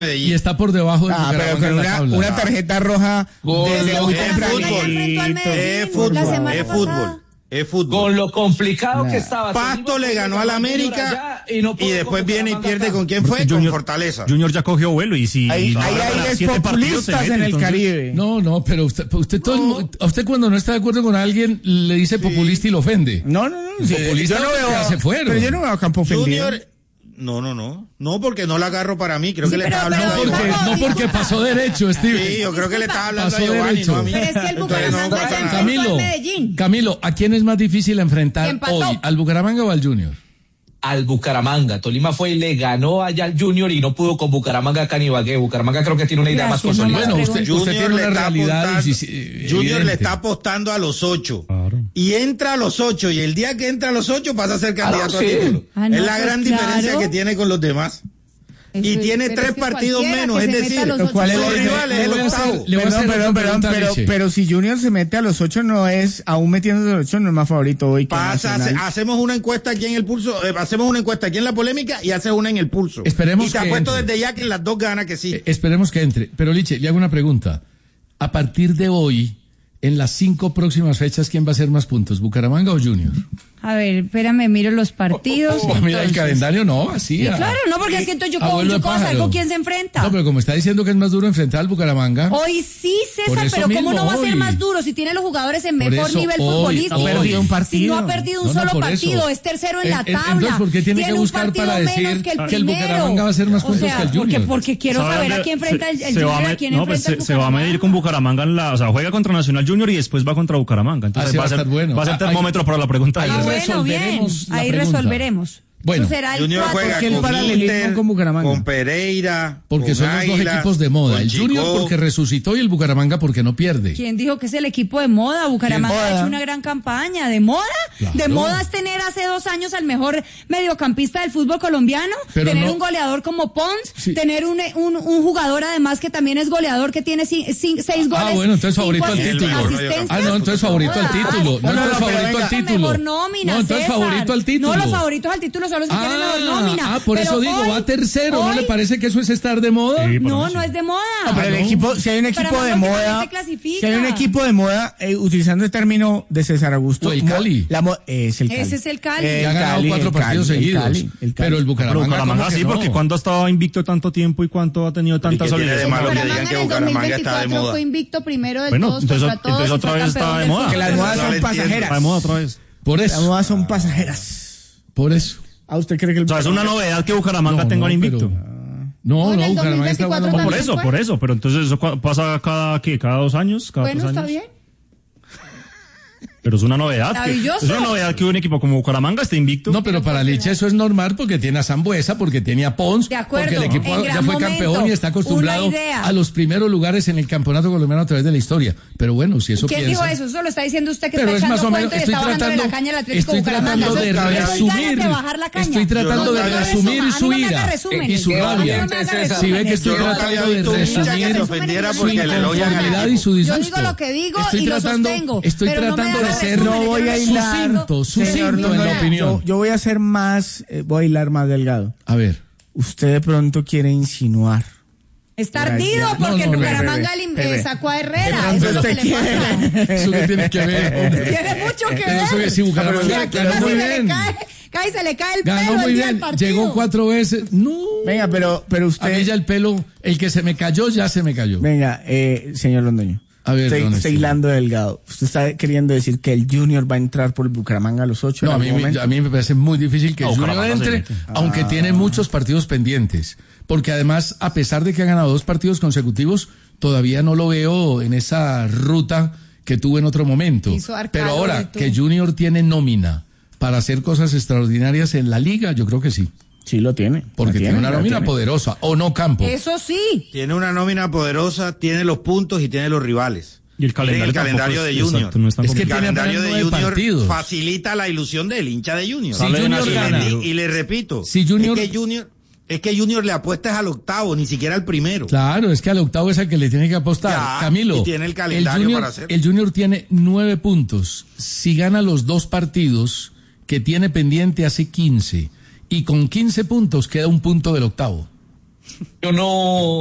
Y está por debajo de pero con una tarjeta roja desde muy temprano. Es fútbol. Con lo complicado que estaba. Pasto le ganó al América y después viene y pierde con quién fue, con Fortaleza. Junior ya cogió vuelo y si hay populistas en el Caribe. No, pero usted usted cuando no está de acuerdo con alguien le dice populista y lo ofende. No. Populista yo no veo, se fueron. Pero yo no veo a Campo ofendido. Junior, no, porque no la agarro para mí, creo que le estaba hablando a Giovanni. No porque pasó derecho, Steve. Sí, yo creo que le estaba hablando a Giovanni, no a mí. Pero es que el Bucaramanga se enfrentó al Medellín. Camilo, ¿a quién es más difícil enfrentar hoy? ¿Al Bucaramanga o al Junior? Al Bucaramanga. Tolima fue y le ganó allá al Junior y no pudo con Bucaramanga acá en Ibagué. Bucaramanga creo que tiene una idea más consolidada. Bueno, usted tiene una realidad. Junior le está apostando a los 8. Claro. Y entra a los 8 y el día que entra a los 8 pasa a ser candidato a título. Es la gran diferencia que tiene con los demás. Y tiene 3 partidos menos, es decir, ¿cuál es su rival es el octavo. Pero si Junior se mete a los 8 no es, aún metiéndose a los 8 no es más favorito hoy que hacemos una encuesta aquí en el pulso, hacemos una encuesta aquí en la polémica y hace una en el pulso. Esperemos y te apuesto desde ya que en las dos gana que sí. Esperemos que entre. Pero Liche, le hago una pregunta. A partir de hoy, en las 5 próximas fechas, ¿quién va a hacer más puntos? ¿Bucaramanga o Junior? A ver, espérame, miro los partidos. Mira el calendario, no, así. Sí, claro, no, porque es que entonces yo puedo saber con quién se enfrenta. No, pero como está diciendo que es más duro enfrentar al Bucaramanga. Hoy sí, César, pero ¿cómo no va a ser más duro si tiene los jugadores en mejor nivel futbolístico? Ha perdido un partido. Si no ha perdido un solo partido, es tercero en la tabla. Entonces, ¿por qué tiene que buscar para decir que el Bucaramanga va a hacer más puntos que el Junior? Porque quiero saber a quién enfrenta el Junior, a quién enfrenta el Bucaramanga. Se va a medir con Bucaramanga o sea, juega contra Nacional Junior y después va contra Bucaramanga. Entonces va a ser termómetro para la pregunta. Bueno, bien. Ahí resolveremos. Bueno, Junior juega con Bucaramanga, con Pereira, porque son los dos equipos de moda. El Junior porque resucitó y el Bucaramanga porque no pierde. ¿Quién dijo que es el equipo de moda? Bucaramanga ha hecho una gran campaña. ¿De moda? Claro. ¿De moda es tener hace 2 años al mejor mediocampista del fútbol colombiano? Pero tener un goleador como Pons, tener un jugador además que también es goleador que tiene 6 goles. Bueno, entonces favorito al título. No, entonces favorito al título. No, entonces favorito al título. Mejor nómina, no, entonces favorito al título. No, los favoritos al título son los que tienen mejor nómina. Por eso digo, va tercero. ¿No le parece que eso es estar de moda? Sí, no es de moda. No, pero el equipo, si hay un equipo de moda, utilizando el término de César Augusto, el Cali. Es el Cali. Ese es el Cali. Ha ganado 4 partidos seguidos. Pero el Bucaramanga sí, porque cuando ha estado invicto tanto tiempo y cuánto ha tenido tanta solidez. De malo que digan que Bucaramanga está de moda. Fue invicto primero de todos contra todos. Entonces otra vez está de moda. Que las modas son pasajeras. Está de moda otra vez. Por eso. Las modas son pasajeras. Por eso. ¿A usted cree que o sea, es una novedad que Bucaramanga tenga un invicto? Bucaramanga está ganando. Por eso, pero entonces eso pasa cada 2 años, cada 3 años. Está bien. Pero es una novedad. Maravilloso. Es una novedad que un equipo como Bucaramanga esté invicto. No, pero para Liche eso es normal porque tiene a Sambuesa, porque tiene a Pons, de acuerdo, porque el equipo ya fue campeón y está acostumbrado a los primeros lugares en el campeonato colombiano a través de la historia. Pero bueno, si eso ¿Quién dijo eso? Eso lo está diciendo usted que pero está echando cuento y está bajando la caña al Atlético Bucaramanga. Estoy tratando de resumir su ira y su rabia. Si ve que estoy tratando de resumir su inconformidad y su disgusto. Yo digo lo que digo y lo sostengo. Estoy tratando de ser sucinto en la opinión. Yo voy a ser voy a hilar más delgado. A ver. Usted de pronto quiere insinuar. Está ardido porque el Bucaramanga sacó a Herrera. Eso es lo que le pasa. Eso que tiene que ver. Tiene mucho que ver. Eso que si Bucaramanga ganó muy bien. Se le cae el pelo. Ganó muy bien. Llegó 4 veces. No. Venga, pero usted. A mí ya el pelo, el que se me cayó, ya se me cayó. Venga, señor Londoño. A ver, estoy hilando delgado. ¿Usted está queriendo decir que el Junior va a entrar por el Bucaramanga a los 8? No, a mí me parece muy difícil que el Junior entre, aunque tiene muchos partidos pendientes. Porque además, a pesar de que ha ganado 2 partidos consecutivos, todavía no lo veo en esa ruta que tuvo en otro momento. Pero ahora que Junior tiene nómina para hacer cosas extraordinarias en la liga, yo creo que sí. Sí lo tiene. Porque tiene una nómina poderosa, ¿o no, Campo? Eso sí. Tiene una nómina poderosa, tiene los puntos y tiene los rivales. Y el calendario de Junior. Exacto, no es que el calendario de Junior facilita la ilusión del hincha de Junior. Si Junior gana. Y le repito, si Junior... es que Junior le apuesta al octavo, ni siquiera al primero. Claro, es que al octavo es al que le tiene que apostar. Ya, Camilo, y tiene el calendario para hacerlo. El Junior tiene 9 puntos. Si gana los 2 partidos que tiene pendiente, hace 15. Y con 15 puntos queda un punto del octavo. Yo no